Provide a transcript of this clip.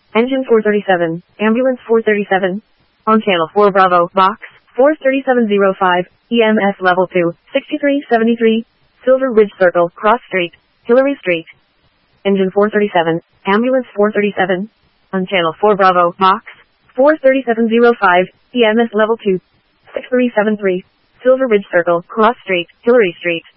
Engine 437, Ambulance 437. On Channel 4 Bravo, Box 43705, EMS Level 2, 6373, Silver Ridge Circle, Cross Street, Hillary Street. Engine 437, Ambulance 437. On Channel 4 Bravo, Box 43705, EMS Level 2, 6373, Silver Ridge Circle, Cross Street, Hillary Street.